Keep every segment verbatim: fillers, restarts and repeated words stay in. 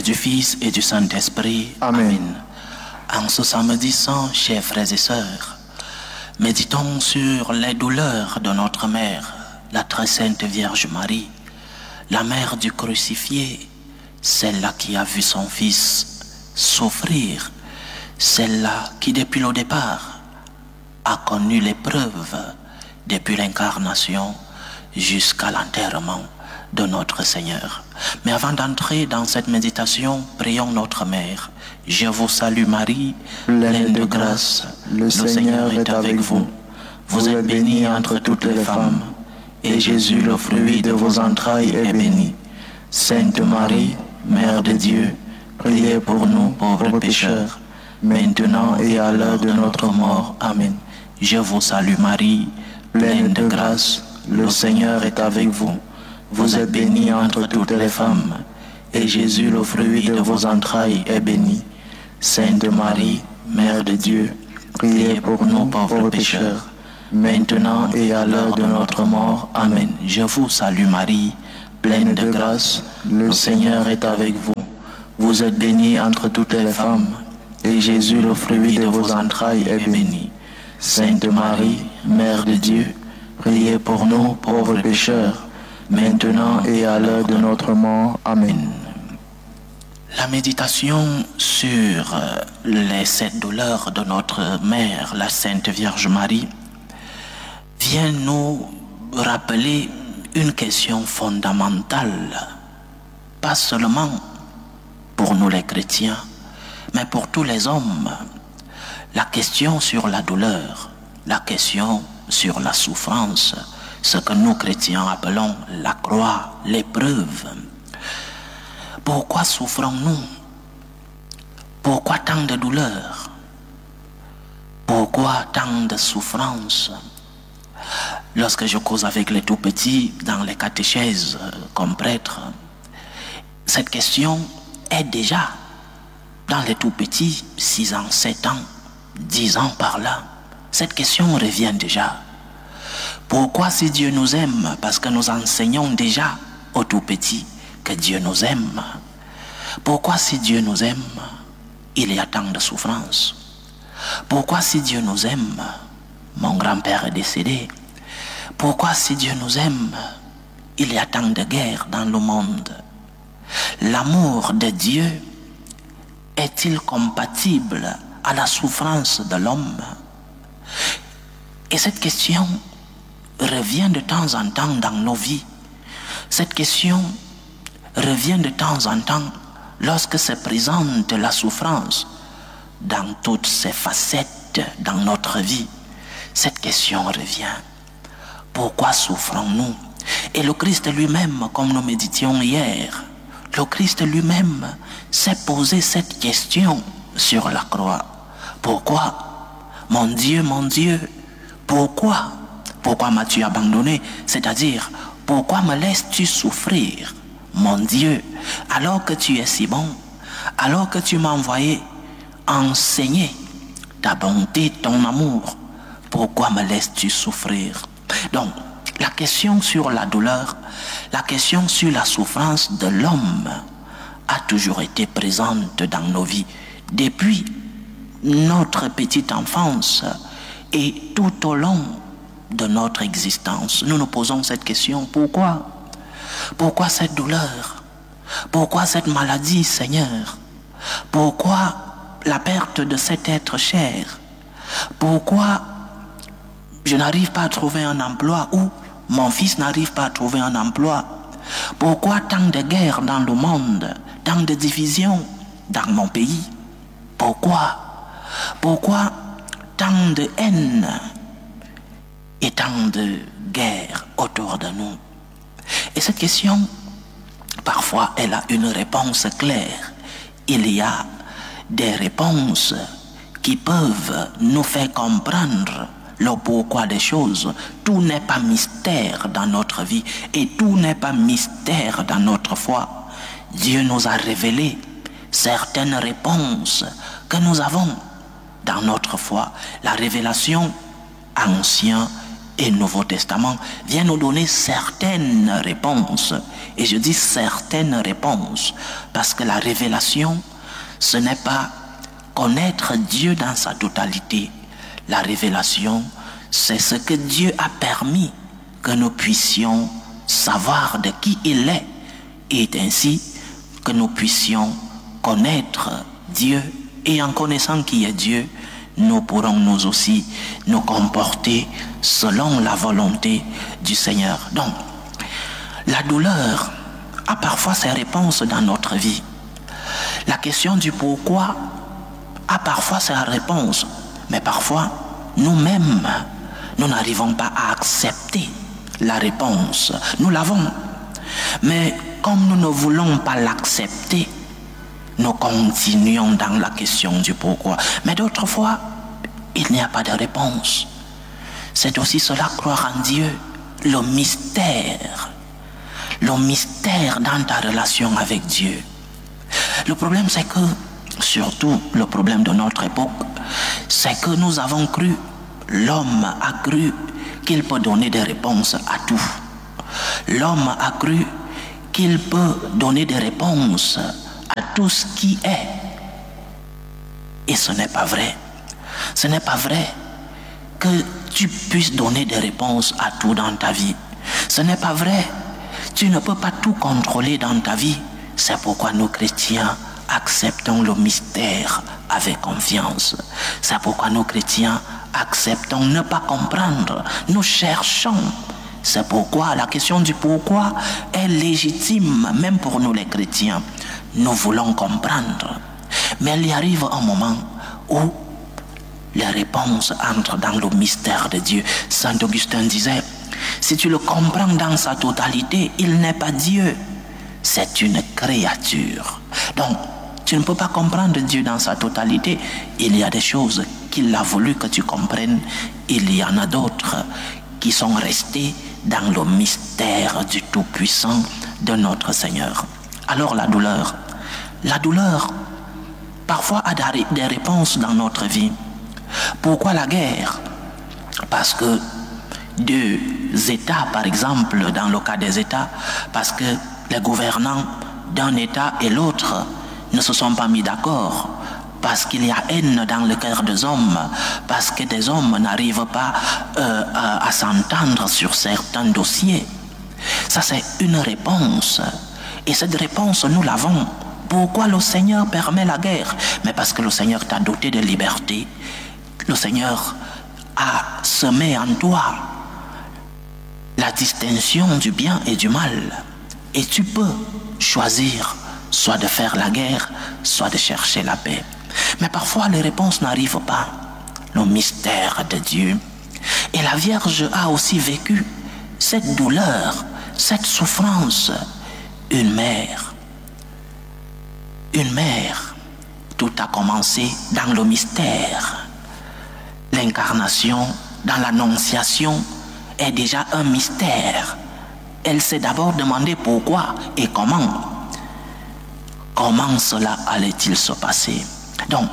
du Fils et du Saint-Esprit. Amen. Amen. En ce samedi saint, chers frères et sœurs, méditons sur les douleurs de notre mère, la très sainte Vierge Marie, la mère du crucifié, celle-là qui a vu son fils souffrir, celle-là qui depuis le départ a connu l'épreuve depuis l'incarnation jusqu'à l'enterrement de notre Seigneur. Mais avant d'entrer dans cette méditation, prions notre Mère. Je vous salue Marie, pleine de grâce, le Seigneur est avec vous. Vous êtes bénie entre toutes les femmes, et Jésus, le fruit de vos entrailles, est béni. Sainte Marie, Mère de Dieu, priez pour nous pauvres pécheurs, maintenant et à l'heure de notre mort. Amen. Je vous salue Marie, pleine de grâce, le Seigneur est avec vous. Vous êtes bénie entre toutes les femmes, et Jésus, le fruit de vos entrailles, est béni. Sainte Marie, Mère de Dieu, priez pour nous pauvres pécheurs, maintenant et à l'heure de notre mort. Amen. Je vous salue Marie, pleine de grâce, le Seigneur est avec vous. Vous êtes bénie entre toutes les femmes, et Jésus, le fruit de vos entrailles, est béni. Sainte Marie, Mère de Dieu, priez pour nous pauvres pécheurs, maintenant et à l'heure de notre mort. Amen. La méditation sur les sept douleurs de notre mère, la Sainte Vierge Marie, vient nous rappeler une question fondamentale, pas seulement pour nous les chrétiens, mais pour tous les hommes. La question sur la douleur, la question sur la souffrance, ce que nous chrétiens appelons la croix, l'épreuve. Pourquoi souffrons-nous? Pourquoi tant de douleur? Pourquoi tant de souffrance? Lorsque je cause avec les tout petits dans les catéchèses comme prêtre, cette question est déjà dans les tout petits, six ans, sept ans, dix ans par là. Cette question revient déjà. Pourquoi si Dieu nous aime? Parce que nous enseignons déjà aux tout petits que Dieu nous aime. Pourquoi si Dieu nous aime, il y a tant de souffrance? Pourquoi si Dieu nous aime, mon grand-père est décédé? Pourquoi si Dieu nous aime, il y a tant de guerres dans le monde? L'amour de Dieu est-il compatible à la souffrance de l'homme? Et cette question revient de temps en temps dans nos vies. Cette question revient de temps en temps lorsque se présente la souffrance dans toutes ses facettes dans notre vie. Cette question revient. Pourquoi souffrons-nous? Et le Christ lui-même, comme nous méditions hier, le Christ lui-même s'est posé cette question sur la croix. Pourquoi? Mon Dieu, mon Dieu, pourquoi? Pourquoi m'as-tu abandonné? C'est-à-dire, pourquoi me laisses-tu souffrir, mon Dieu, alors que tu es si bon, alors que tu m'as envoyé enseigner ta bonté, ton amour? Pourquoi me laisses-tu souffrir? Donc, la question sur la douleur, la question sur la souffrance de l'homme a toujours été présente dans nos vies depuis notre petite enfance et tout au long de notre existence. Nous nous posons cette question. Pourquoi? Pourquoi cette douleur? Pourquoi cette maladie, Seigneur? Pourquoi la perte de cet être cher? Pourquoi je n'arrive pas à trouver un emploi ou mon fils n'arrive pas à trouver un emploi? Pourquoi tant de guerres dans le monde, tant de divisions dans mon pays? Pourquoi? Pourquoi tant de haine et tant de guerres autour de nous? Et cette question, parfois, elle a une réponse claire. Il y a des réponses qui peuvent nous faire comprendre le pourquoi des choses. Tout n'est pas mystère dans notre vie et tout n'est pas mystère dans notre foi. Dieu nous a révélé certaines réponses que nous avons dans notre foi. La révélation Ancien et Nouveau Testament viennent nous donner certaines réponses. Et je dis certaines réponses parce que la révélation, ce n'est pas connaître Dieu dans sa totalité. La révélation, c'est ce que Dieu a permis que nous puissions savoir de qui il est, et ainsi que nous puissions connaître Dieu, et en connaissant qui est Dieu, nous pourrons nous aussi nous comporter selon la volonté du Seigneur. Donc, la douleur a parfois ses réponses dans notre vie. La question du pourquoi a parfois ses réponses, mais parfois, nous-mêmes, nous n'arrivons pas à accepter la réponse. Nous l'avons, mais comme nous ne voulons pas l'accepter, nous continuons dans la question du pourquoi. Mais d'autres fois, il n'y a pas de réponse. C'est aussi cela, croire en Dieu, le mystère. Le mystère dans ta relation avec Dieu. Le problème, c'est que, surtout le problème de notre époque, c'est que nous avons cru, l'homme a cru qu'il peut donner des réponses à tout. L'homme a cru qu'il peut donner des réponses à tout ce qui est. Et ce n'est pas vrai. Ce n'est pas vrai que tu puisses donner des réponses à tout dans ta vie. Ce n'est pas vrai. Tu ne peux pas tout contrôler dans ta vie. C'est pourquoi nous chrétiens acceptons le mystère avec confiance. C'est pourquoi nous chrétiens acceptons ne pas comprendre. Nous cherchons. C'est pourquoi la question du pourquoi est légitime, même pour nous les chrétiens. Nous voulons comprendre. Mais il y arrive un moment où les réponses entrent dans le mystère de Dieu. Saint Augustin disait, si tu le comprends dans sa totalité, il n'est pas Dieu, c'est une créature. Donc, tu ne peux pas comprendre Dieu dans sa totalité. Il y a des choses qu'il a voulu que tu comprennes. Il y en a d'autres qui sont restées dans le mystère du Tout-Puissant de notre Seigneur. Alors la douleur, la douleur parfois a des réponses dans notre vie. Pourquoi la guerre? Parce que deux États, par exemple, dans le cas des États, parce que les gouvernants d'un État et l'autre ne se sont pas mis d'accord, parce qu'il y a haine dans le cœur des hommes, parce que des hommes n'arrivent pas euh, à, à s'entendre sur certains dossiers. Ça, c'est une réponse. Et cette réponse, nous l'avons. Pourquoi le Seigneur permet la guerre? Mais parce que le Seigneur t'a doté de liberté. Le Seigneur a semé en toi la distinction du bien et du mal. Et tu peux choisir soit de faire la guerre, soit de chercher la paix. Mais parfois les réponses n'arrivent pas. Le mystère de Dieu. Et la Vierge a aussi vécu cette douleur, cette souffrance. Une mère. Une mère. Tout a commencé dans le mystère. L'incarnation, dans l'annonciation, est déjà un mystère. Elle s'est d'abord demandé pourquoi et comment. Comment cela allait-il se passer? Donc,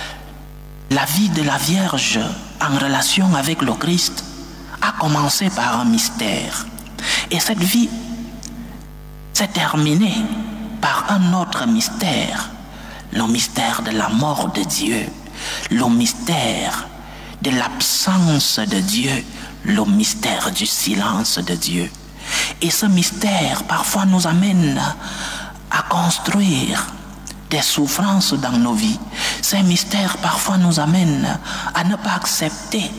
la vie de la Vierge en relation avec le Christ a commencé par un mystère. Et cette vie s'est terminée par un autre mystère. Le mystère de la mort de Dieu. Le mystère de l'absence de Dieu. Le mystère du silence de Dieu. Et ce mystère parfois nous amène à construire des souffrances dans nos vies. Ces mystères parfois nous amènent à ne pas accepter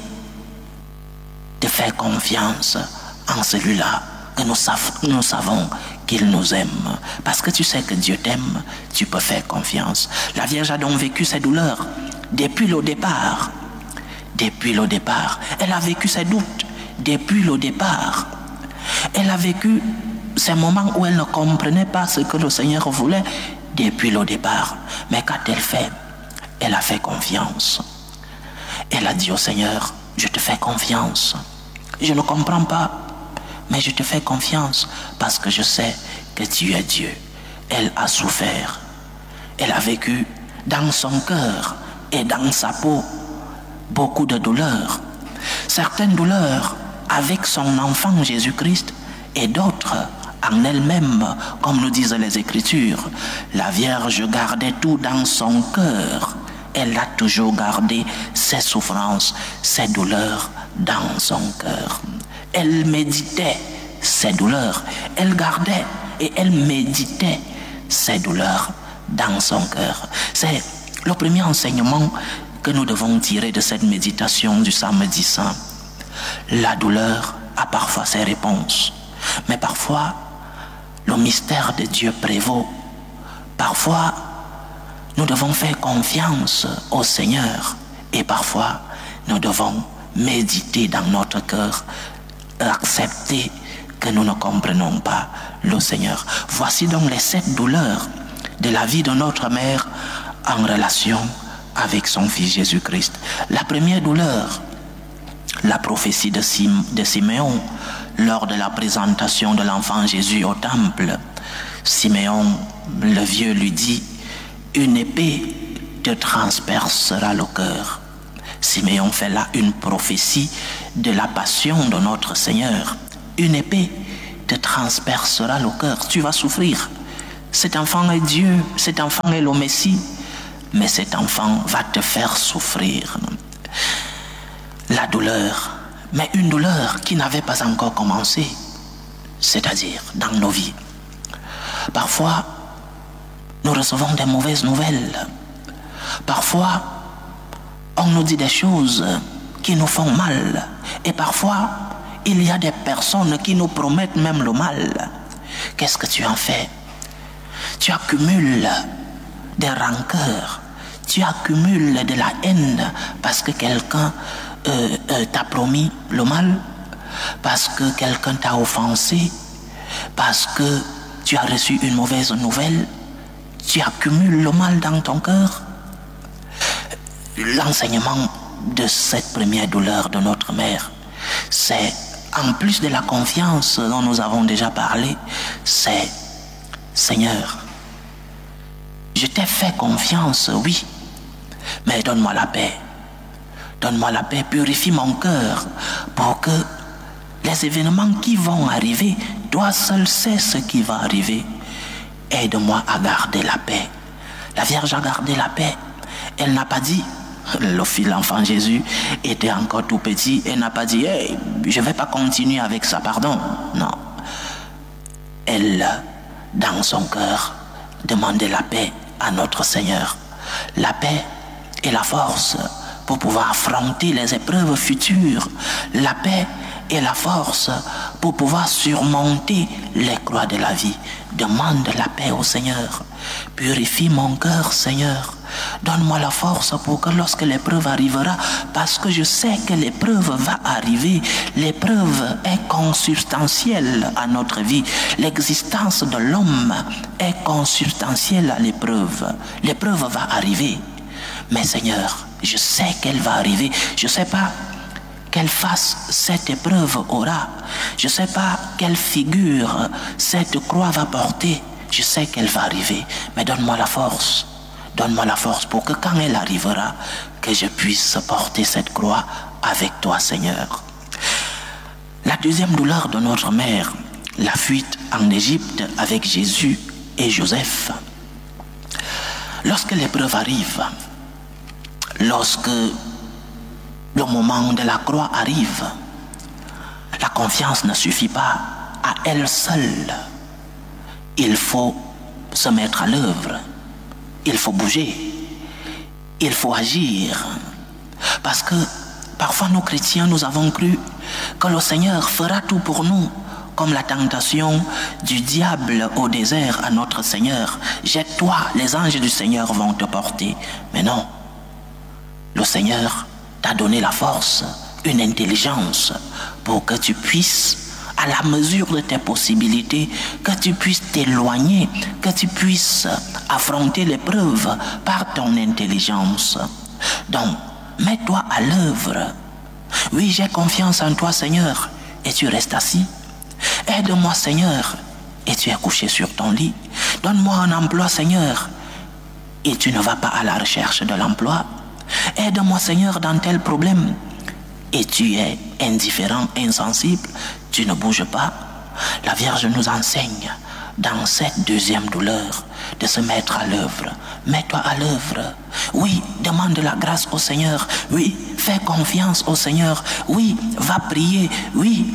de faire confiance en celui-là que nous, sav- nous savons qu'il nous aime. Parce que tu sais que Dieu t'aime, tu peux faire confiance. La Vierge a donc vécu ses douleurs depuis le départ. Depuis le départ. Elle a vécu ses doutes depuis le départ. Elle a vécu ces moments où elle ne comprenait pas ce que le Seigneur voulait depuis le départ. Mais qu'a-t-elle fait? Elle a fait confiance. Elle a dit au Seigneur, je te fais confiance. Je ne comprends pas, mais je te fais confiance parce que je sais que tu es Dieu. Elle a souffert. Elle a vécu dans son cœur et dans sa peau beaucoup de douleurs. Certaines douleurs avec son enfant Jésus-Christ et d'autres en elle-même, comme nous disent les Écritures. La Vierge gardait tout dans son cœur. Elle a toujours gardé ses souffrances, ses douleurs dans son cœur. Elle méditait ses douleurs. Elle gardait et elle méditait ses douleurs dans son cœur. C'est le premier enseignement que nous devons tirer de cette méditation du samedi saint. La douleur a parfois ses réponses, mais parfois le mystère de Dieu prévaut. Parfois, nous devons faire confiance au Seigneur et parfois, nous devons méditer dans notre cœur, accepter que nous ne comprenons pas le Seigneur. Voici donc les sept douleurs de la vie de notre mère en relation avec son fils Jésus-Christ. La première douleur, la prophétie de, Sim, de Siméon lors de la présentation de l'enfant Jésus au temple. Siméon, le vieux, lui dit: une épée te transpercera le cœur. Siméon fait là une prophétie de la passion de notre Seigneur. Une épée te transpercera le cœur. Tu vas souffrir. Cet enfant est Dieu, cet enfant est le Messie, mais cet enfant va te faire souffrir. La douleur, mais une douleur qui n'avait pas encore commencé, c'est-à-dire dans nos vies. Parfois, nous recevons des mauvaises nouvelles. Parfois, on nous dit des choses qui nous font mal. Et parfois, il y a des personnes qui nous promettent même le mal. Qu'est-ce que tu en fais? Tu accumules des rancœurs. Tu accumules de la haine parce que quelqu'un euh, euh, t'a promis le mal, parce que quelqu'un t'a offensé, parce que tu as reçu une mauvaise nouvelle. Tu accumules le mal dans ton cœur. L'enseignement de cette première douleur de notre mère, c'est, en plus de la confiance dont nous avons déjà parlé, c'est: Seigneur, je t'ai fait confiance, oui, mais donne-moi la paix. Donne-moi la paix, purifie mon cœur pour que les événements qui vont arriver, toi seul sais ce qui va arriver. Aide-moi à garder la paix. La Vierge a gardé la paix. Elle n'a pas dit, le fils, l'enfant Jésus était encore tout petit, elle n'a pas dit: hey, je ne vais pas continuer avec ça, pardon. Non. Elle, dans son cœur, demandait la paix à notre Seigneur. La paix et la force pour pouvoir affronter les épreuves futures. La paix et la force pour pouvoir surmonter les croix de la vie. Demande la paix au Seigneur. Purifie mon cœur, Seigneur. Donne-moi la force pour que lorsque l'épreuve arrivera, parce que je sais que l'épreuve va arriver, l'épreuve est consubstantielle à notre vie. L'existence de l'homme est consubstantielle à l'épreuve. L'épreuve va arriver. Mais Seigneur, je sais qu'elle va arriver. Je ne sais pas quelle face cette épreuve aura. Je ne sais pas quelle figure cette croix va porter. Je sais qu'elle va arriver. Mais donne-moi la force. Donne-moi la force pour que quand elle arrivera, que je puisse porter cette croix avec toi, Seigneur. La deuxième douleur de notre mère, la fuite en Égypte avec Jésus et Joseph. Lorsque l'épreuve arrive, lorsque le moment de la croix arrive, la confiance ne suffit pas à elle seule. Il faut se mettre à l'œuvre. Il faut bouger. Il faut agir. Parce que parfois nous chrétiens, nous avons cru que le Seigneur fera tout pour nous, comme la tentation du diable au désert à notre Seigneur. Jette-toi, les anges du Seigneur vont te porter. Mais non. Le Seigneur t'a donné la force, une intelligence pour que tu puisses, à la mesure de tes possibilités, que tu puisses t'éloigner, que tu puisses affronter l'épreuve par ton intelligence. Donc, mets-toi à l'œuvre. Oui, j'ai confiance en toi, Seigneur, et tu restes assis. Aide-moi, Seigneur, et tu es couché sur ton lit. Donne-moi un emploi, Seigneur, et tu ne vas pas à la recherche de l'emploi. Aide-moi, Seigneur, dans tel problème. et tu es indifférent, insensible, tu ne bouges pas. La Vierge nous enseigne dans cette deuxième douleur de se mettre à l'œuvre. Mets-toi à l'œuvre. Oui, demande la grâce au Seigneur. Oui, fais confiance au Seigneur. Oui, va prier. Oui,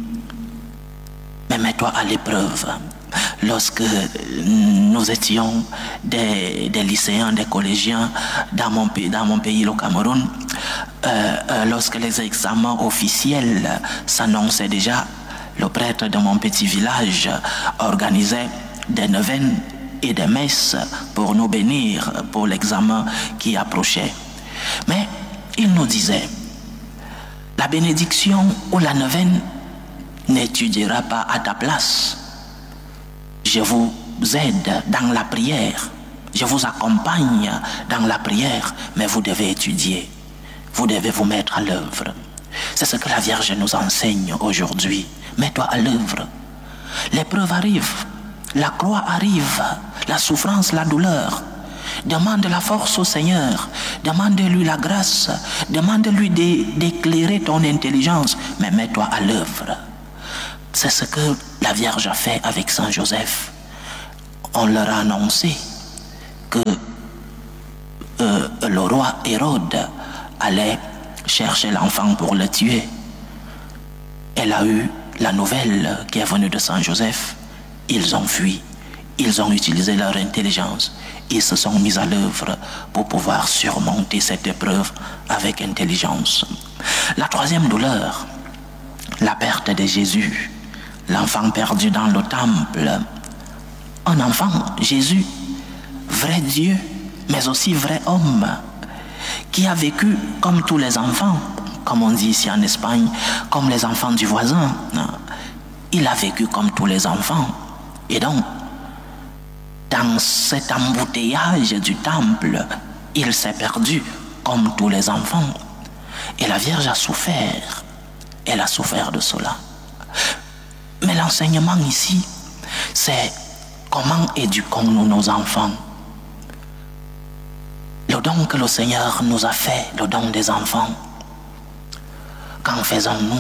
mais mets-toi à l'épreuve. Lorsque nous étions des, des lycéens, des collégiens dans mon pays, dans mon pays le Cameroun, euh, euh, lorsque les examens officiels s'annonçaient déjà, le prêtre de mon petit village organisait des neuvaines et des messes pour nous bénir pour l'examen qui approchait. Mais il nous disait, la bénédiction ou la neuvaine n'étudiera pas à ta place. Je vous aide dans la prière, je vous accompagne dans la prière, mais vous devez étudier, vous devez vous mettre à l'œuvre. C'est ce que la Vierge nous enseigne aujourd'hui. Mets-toi à l'œuvre. L'épreuve arrive, la croix arrive, la souffrance, la douleur. Demande la force au Seigneur, demande-lui la grâce, demande-lui d'éclairer ton intelligence, mais mets-toi à l'œuvre. C'est ce que la Vierge a fait avec Saint Joseph. On leur a annoncé que euh, le roi Hérode allait chercher l'enfant pour le tuer. Elle a eu la nouvelle qui est venue de Saint Joseph. Ils ont fui, ils ont utilisé leur intelligence, ils se sont mis à l'œuvre pour pouvoir surmonter cette épreuve avec intelligence. La troisième douleur, la perte de Jésus, l'enfant perdu dans le temple. Un enfant, Jésus, vrai Dieu, mais aussi vrai homme, qui a vécu comme tous les enfants, comme on dit ici en Espagne, comme les enfants du voisin. Il a vécu comme tous les enfants. Et donc, dans cet embouteillage du temple, il s'est perdu comme tous les enfants. Et la Vierge a souffert. Elle a souffert de cela. Mais l'enseignement ici, c'est comment éduquons-nous nos enfants. Le don que le Seigneur nous a fait, le don des enfants, qu'en faisons-nous?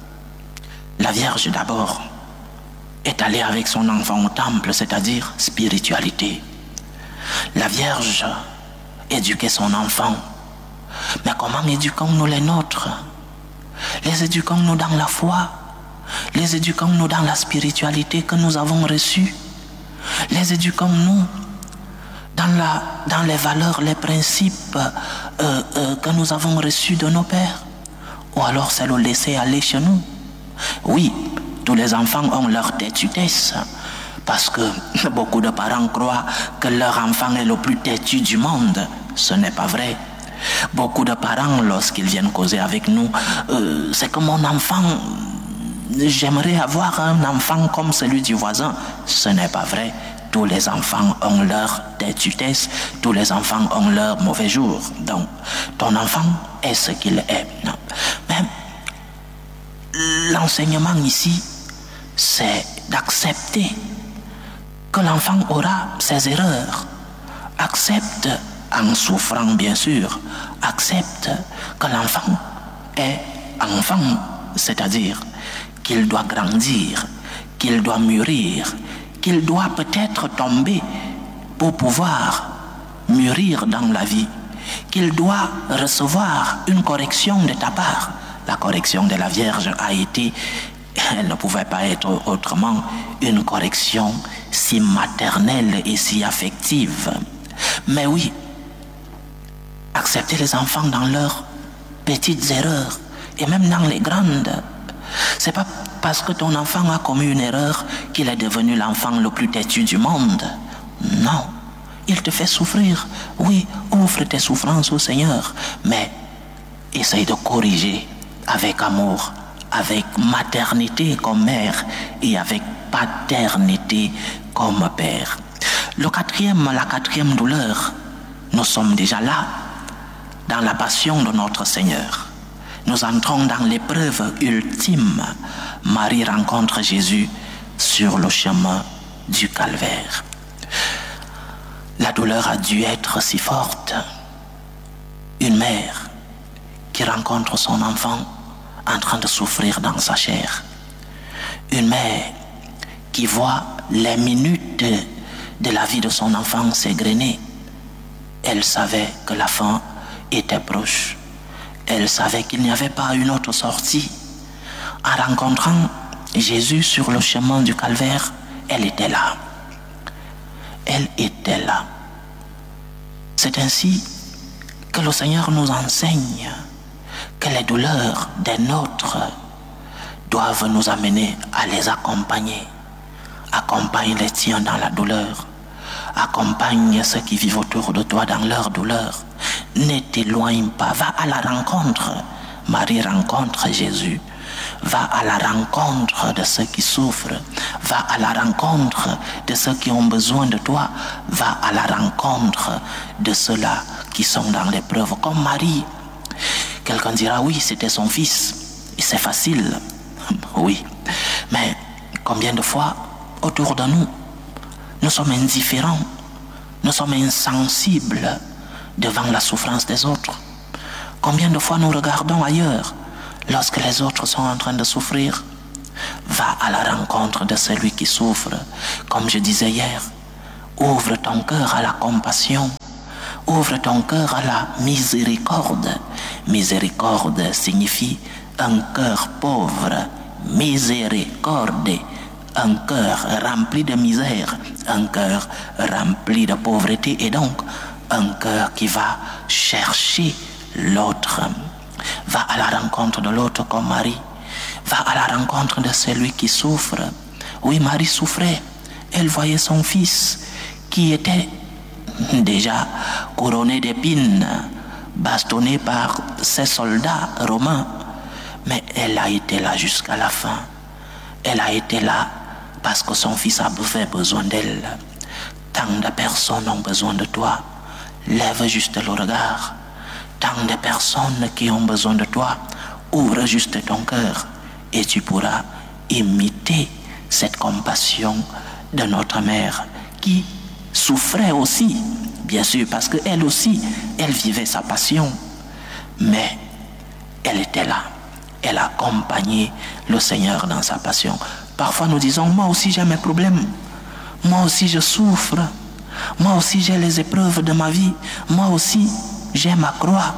La Vierge d'abord est allée avec son enfant au temple, c'est-à-dire spiritualité. La Vierge éduquait son enfant. Mais comment éduquons-nous les nôtres? Les éduquons-nous dans la foi? Les éduquons-nous dans la spiritualité que nous avons reçue? Les éduquons-nous dans, la, dans les valeurs, les principes euh, euh, que nous avons reçus de nos pères? Ou alors c'est le laisser aller chez nous? Oui, tous les enfants ont leur têtutesse, parce que beaucoup de parents croient que leur enfant est le plus têtu du monde. Ce n'est pas vrai. Beaucoup de parents, lorsqu'ils viennent causer avec nous, euh, c'est que mon enfant, j'aimerais avoir un enfant comme celui du voisin. Ce n'est pas vrai. Tous les enfants ont leur têtutesse, tous les enfants ont leur mauvais jour. Donc, ton enfant est ce qu'il est. Mais l'enseignement ici, c'est d'accepter que l'enfant aura ses erreurs. Accepte, en souffrant bien sûr, accepte que l'enfant est enfant, c'est-à-dire qu'il doit grandir, qu'il doit mûrir, qu'il doit peut-être tomber pour pouvoir mûrir dans la vie, qu'il doit recevoir une correction de ta part. La correction de la Vierge a été, elle ne pouvait pas être autrement, une correction si maternelle et si affective. Mais oui, accepter les enfants dans leurs petites erreurs et même dans les grandes. C'est pas parce que ton enfant a commis une erreur qu'il est devenu l'enfant le plus têtu du monde. Non, il te fait souffrir. Oui, offre tes souffrances au Seigneur, mais essaye de corriger avec amour, avec maternité comme mère et avec paternité comme père. Le quatrième, la quatrième douleur, nous sommes déjà là, dans la passion de notre Seigneur. Nous entrons dans l'épreuve ultime. Marie rencontre Jésus sur le chemin du calvaire. La douleur a dû être si forte. Une mère qui rencontre son enfant en train de souffrir dans sa chair. Une mère qui voit les minutes de, de la vie de son enfant s'égrener. Elle savait que la fin était proche. Elle savait qu'il n'y avait pas une autre sortie. En rencontrant Jésus sur le chemin du calvaire, elle était là. Elle était là. C'est ainsi que le Seigneur nous enseigne que les douleurs des nôtres doivent nous amener à les accompagner. Accompagne les tiens dans la douleur. Accompagne ceux qui vivent autour de toi dans leur douleur. Ne t'éloigne pas. Va à la rencontre. Marie rencontre Jésus. Va à la rencontre de ceux qui souffrent. Va à la rencontre de ceux qui ont besoin de toi. Va à la rencontre de ceux-là qui sont dans l'épreuve. Comme Marie. Quelqu'un dira, oui, c'était son fils. Et c'est facile. Oui. Mais combien de fois, autour de nous, nous sommes indifférents. Nous sommes insensibles devant la souffrance des autres. Combien de fois nous regardons ailleurs lorsque les autres sont en train de souffrir? Va à la rencontre de celui qui souffre. Comme je disais hier, ouvre ton cœur à la compassion. Ouvre ton cœur à la miséricorde. Miséricorde signifie un cœur pauvre. Miséricorde, un cœur rempli de misère, un cœur rempli de pauvreté et donc un cœur qui va chercher l'autre. Va à la rencontre de l'autre comme Marie. Va à la rencontre de celui qui souffre. Oui, Marie souffrait. Elle voyait son fils qui était déjà couronné d'épines, bastonné par ses soldats romains. Mais elle a été là jusqu'à la fin. Elle a été là parce que son fils avait besoin d'elle. Tant de personnes ont besoin de toi. Lève juste le regard. Tant de personnes qui ont besoin de toi. Ouvre juste ton cœur et tu pourras imiter cette compassion de notre mère qui souffrait aussi, bien sûr, parce qu'elle aussi, elle vivait sa passion. Mais elle était là. Elle accompagnait le Seigneur dans sa passion. Parfois nous disons, moi aussi j'ai mes problèmes. Moi aussi je souffre. Moi aussi j'ai les épreuves de ma vie. Moi aussi j'ai ma croix.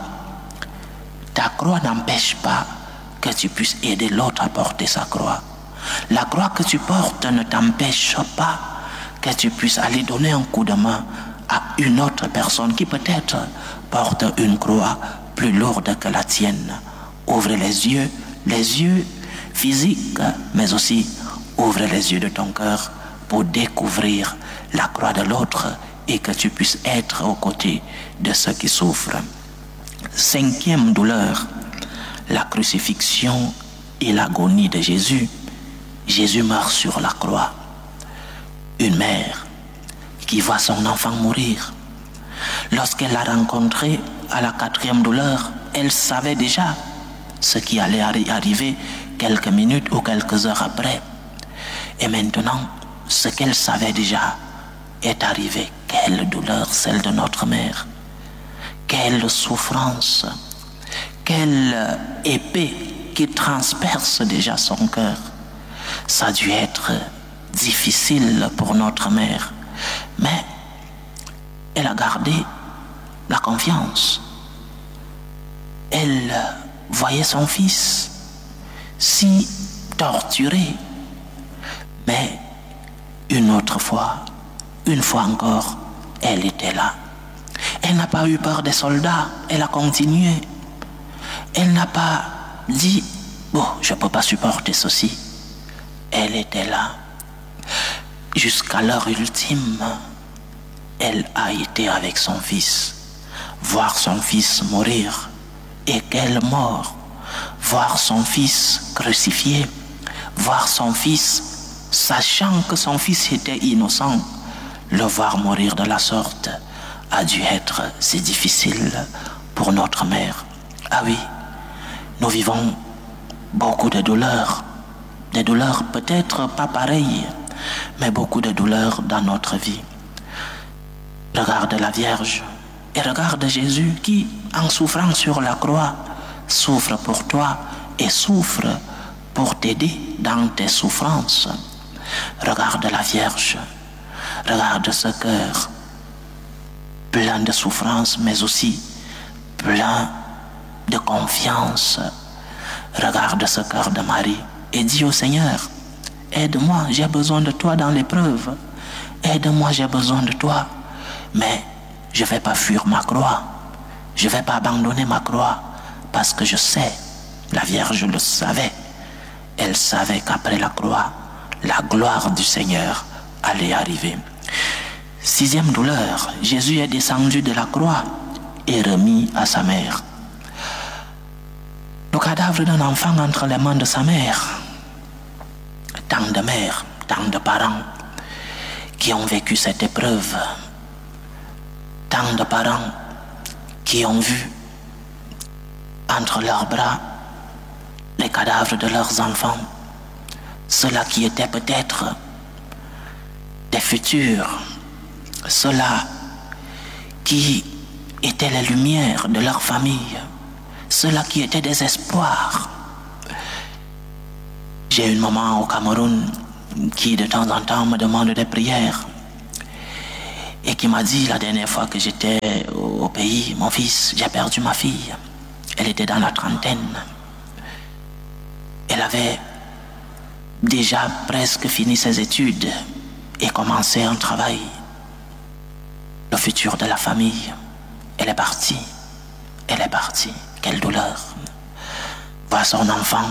Ta croix n'empêche pas que tu puisses aider l'autre à porter sa croix. La croix que tu portes ne t'empêche pas que tu puisses aller donner un coup de main à une autre personne qui peut-être porte une croix plus lourde que la tienne. Ouvre les yeux, les yeux physiques, mais aussi ouvre les yeux de ton cœur pour découvrir la croix de l'autre et que tu puisses être aux côtés de ceux qui souffrent. Cinquième douleur, la crucifixion et l'agonie de Jésus. Jésus meurt sur la croix. Une mère qui voit son enfant mourir. Lorsqu'elle l'a rencontré à la quatrième douleur, elle savait déjà ce qui allait arriver quelques minutes ou quelques heures après. Et maintenant, ce qu'elle savait déjà est arrivé. Quelle douleur, celle de notre mère. Quelle souffrance. Quelle épée qui transperce déjà son cœur. Ça a dû être difficile pour notre mère. Mais elle a gardé la confiance. Elle voyait son fils si torturé. Mais une autre fois, une fois encore, elle était là. Elle n'a pas eu peur des soldats, elle a continué. Elle n'a pas dit, bon, je ne peux pas supporter ceci. Elle était là. Jusqu'à l'heure ultime, elle a été avec son fils. Voir son fils mourir. Et quelle mort! Voir son fils crucifié, voir son fils, sachant que son fils était innocent, le voir mourir de la sorte a dû être si difficile pour notre mère. Ah oui, nous vivons beaucoup de douleurs, des douleurs peut-être pas pareilles, mais beaucoup de douleurs dans notre vie. Regarde la Vierge et regarde Jésus qui, en souffrant sur la croix, souffre pour toi et souffre pour t'aider dans tes souffrances. Regarde la Vierge, regarde ce cœur plein de souffrance, mais aussi plein de confiance. Regarde ce cœur de Marie et dis au Seigneur, aide-moi, j'ai besoin de toi dans l'épreuve. Aide-moi, j'ai besoin de toi. Mais je ne vais pas fuir ma croix. Je ne vais pas abandonner ma croix parce que je sais, la Vierge le savait. Elle savait qu'après la croix, la gloire du Seigneur allait arriver. Sixième douleur, Jésus est descendu de la croix et remis à sa mère. Le cadavre d'un enfant entre les mains de sa mère. Tant de mères, tant de parents qui ont vécu cette épreuve. Tant de parents qui ont vu entre leurs bras les cadavres de leurs enfants. Ceux-là qui étaient peut-être des futurs. Ceux-là qui étaient les lumières de leur famille. Ceux-là qui étaient des espoirs. J'ai une maman au Cameroun qui de temps en temps me demande des prières et qui m'a dit la dernière fois que j'étais au pays, mon fils, j'ai perdu ma fille. Elle était dans la trentaine. Elle avait déjà presque fini ses études et commencé un travail. Le futur de la famille, elle est partie. Elle est partie. Quelle douleur. Voir son enfant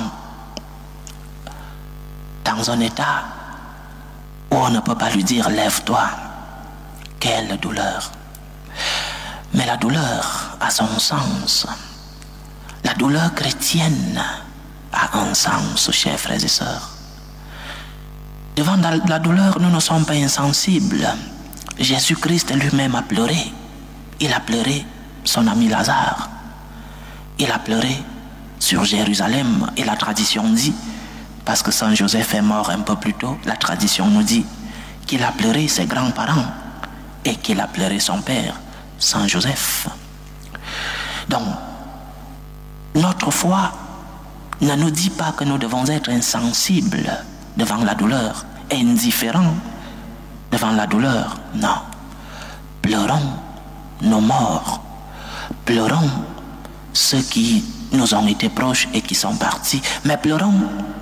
dans un état où on ne peut pas lui dire lève-toi. Quelle douleur. Mais la douleur a son sens. La douleur chrétienne a un sens, chers frères et sœurs. Devant la douleur, nous ne sommes pas insensibles. Jésus-Christ lui-même a pleuré. Il a pleuré son ami Lazare. Il a pleuré sur Jérusalem. Et la tradition dit, parce que Saint Joseph est mort un peu plus tôt, la tradition nous dit qu'il a pleuré ses grands-parents et qu'il a pleuré son père, Saint Joseph. Donc, notre foi ne nous dit pas que nous devons être insensibles devant la douleur, indifférents devant la douleur. Non. Pleurons nos morts. Pleurons ceux qui nous ont été proches et qui sont partis. Mais pleurons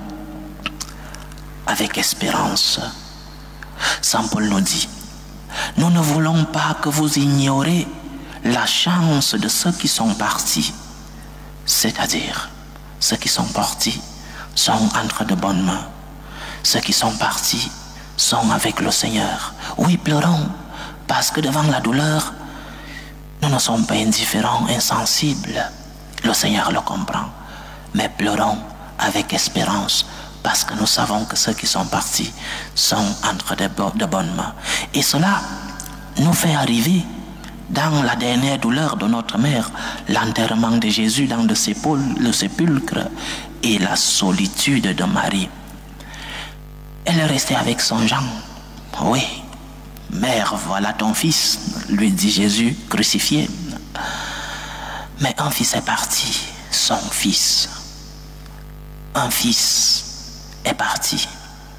avec espérance. Saint Paul nous dit, nous ne voulons pas que vous ignorez la chance de ceux qui sont partis. C'est-à-dire, ceux qui sont partis sont entre de bonnes mains. Ceux qui sont partis sont avec le Seigneur. Oui, pleurons, parce que devant la douleur, nous ne sommes pas indifférents, insensibles. Le Seigneur le comprend. Mais pleurons avec espérance, parce que nous savons que ceux qui sont partis sont entre de, bo- de bonnes mains. Et cela nous fait arriver dans la dernière douleur de notre mère, l'enterrement de Jésus dans le sépulcre et la solitude de Marie. Elle est restée avec son Jean. Oui, mère, voilà ton fils, lui dit Jésus crucifié. Mais un fils est parti, son fils. Un fils est parti.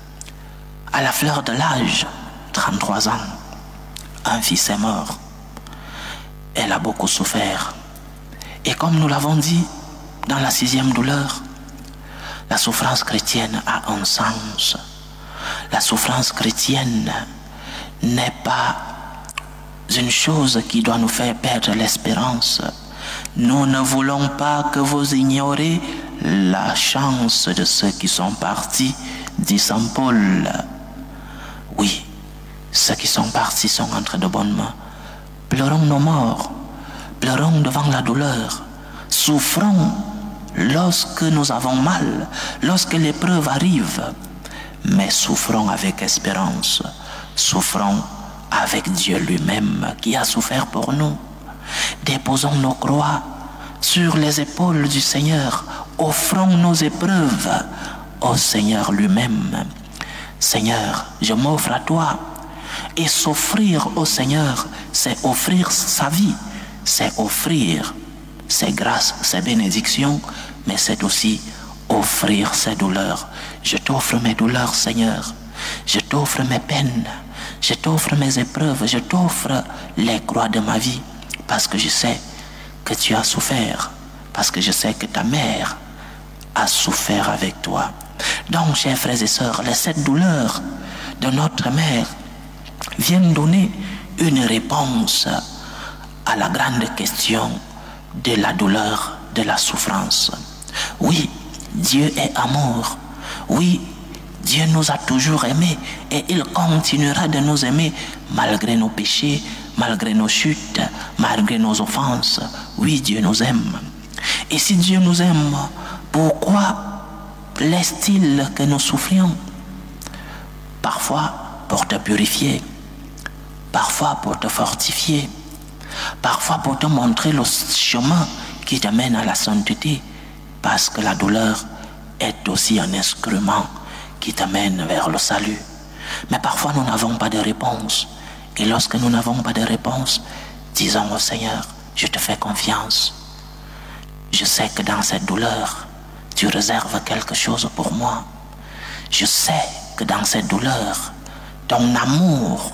À la fleur de l'âge, trente-trois ans, un fils est mort. Elle a beaucoup souffert. Et comme nous l'avons dit dans la sixième douleur, la souffrance chrétienne a un sens. La souffrance chrétienne n'est pas une chose qui doit nous faire perdre l'espérance. Nous ne voulons pas que vous ignorez la chance de ceux qui sont partis, dit Saint Paul. Oui, ceux qui sont partis sont entre de bonnes mains. Pleurons nos morts, pleurons devant la douleur, souffrons lorsque nous avons mal, lorsque l'épreuve arrive, mais souffrons avec espérance, souffrons avec Dieu lui-même qui a souffert pour nous. Déposons nos croix sur les épaules du Seigneur, offrons nos épreuves au Seigneur lui-même. Seigneur, je m'offre à toi. Et s'offrir au Seigneur, c'est offrir sa vie, c'est offrir ses grâces, ses bénédictions, mais c'est aussi offrir ces douleurs. Je t'offre mes douleurs, Seigneur. Je t'offre mes peines. Je t'offre mes épreuves. Je t'offre les croix de ma vie. Parce que je sais que tu as souffert. Parce que je sais que ta mère a souffert avec toi. Donc, chers frères et sœurs, les sept douleurs de notre mère viennent donner une réponse à la grande question de la douleur, de la souffrance. Oui, Dieu est amour. Oui, Dieu nous a toujours aimés et il continuera de nous aimer malgré nos péchés, malgré nos chutes, malgré nos offenses. Oui, Dieu nous aime. Et si Dieu nous aime, pourquoi laisse-t-il que nous souffrions? Parfois pour te purifier, parfois pour te fortifier, parfois pour te montrer le chemin qui t'amène à la sainteté, parce que la douleur est aussi un instrument qui t'amène vers le salut. Mais parfois nous n'avons pas de réponse. Et lorsque nous n'avons pas de réponse, disons au Seigneur, je te fais confiance. Je sais que dans cette douleur, tu réserves quelque chose pour moi. Je sais que dans cette douleur, ton amour,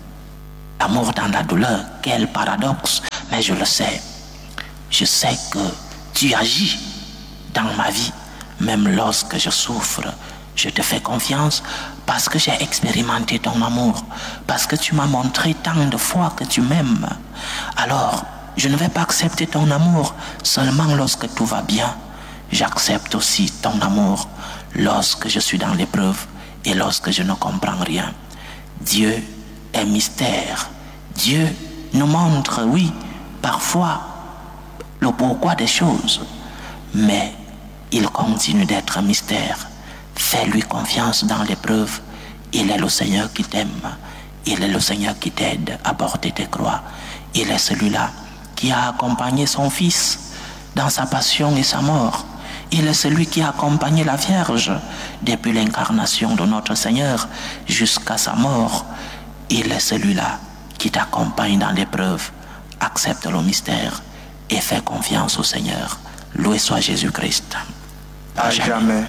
l'amour dans la douleur, quel paradoxe, mais je le sais. Je sais que tu agis dans ma vie, même lorsque je souffre. Je te fais confiance parce que j'ai expérimenté ton amour, parce que tu m'as montré tant de fois que tu m'aimes. Alors, je ne vais pas accepter ton amour seulement lorsque tout va bien. J'accepte aussi ton amour lorsque je suis dans l'épreuve et lorsque je ne comprends rien. Dieu est mystère. Dieu nous montre, oui, parfois le pourquoi des choses, mais il continue d'être un mystère. Fais-lui confiance dans l'épreuve. Il est le Seigneur qui t'aime. Il est le Seigneur qui t'aide à porter tes croix. Il est celui-là qui a accompagné son Fils dans sa passion et sa mort. Il est celui qui a accompagné la Vierge depuis l'incarnation de notre Seigneur jusqu'à sa mort. Il est celui-là qui t'accompagne dans l'épreuve. Accepte le mystère et fais confiance au Seigneur. Loué soit Jésus-Christ. À jamais.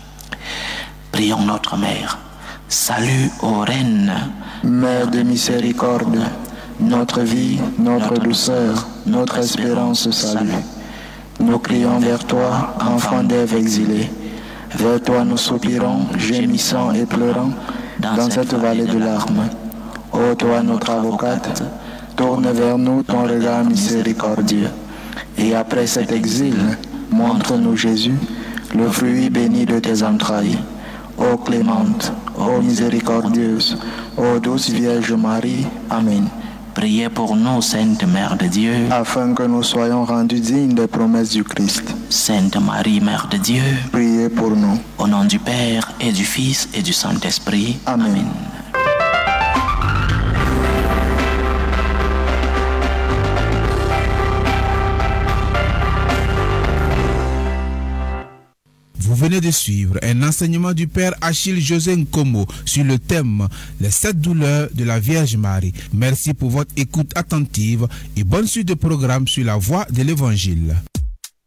Prions notre Mère. Salut ô Reine, Mère de miséricorde, notre vie, notre douceur, notre espérance, salut. Nous crions vers toi, enfant d'Ève exilée. Vers toi nous soupirons, gémissant et pleurant, dans cette vallée de larmes. Ô toi notre avocate, tourne vers nous ton regard miséricordieux. Et après cet exil, montre-nous Jésus, le fruit béni de tes entrailles. Ô clémente, ô miséricordieuse, ô douce Vierge Marie, Amen. priez pour nous, Sainte Mère de Dieu, Afin que nous soyons rendus dignes des promesses du Christ. Sainte Marie, Mère de Dieu, Priez pour nous. au nom du Père et du Fils et du Saint-Esprit. Amen. Amen. Vous venez de suivre un enseignement du Père Achille José Nkomo sur le thème « Les sept douleurs de la Vierge Marie ». Merci pour votre écoute attentive et bonne suite de programme sur la voie de l'Évangile.